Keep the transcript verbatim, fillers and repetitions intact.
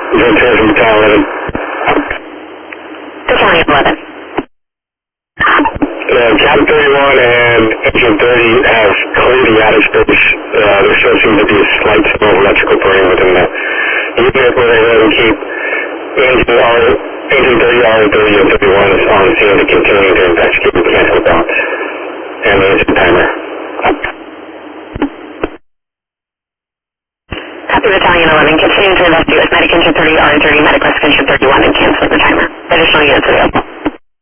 Zone two from Battalion eleven. Battalion eleven. Uh, Captain thirty-one and Engine thirty have cleared the attic space. Uh, there still seems to be a slight smell of electrical burning within the unit where they let them keep Engine, R, Engine thirty, R thirty, and thirty-one is on scene to continue to investigate the mechanical balance. And the engine timer. Copy Battalion eleven, continuing to investigate with Medic Engine thirty, R thirty, Medic Rescue Engine thirty-one, and cancel the timer. Additional units available.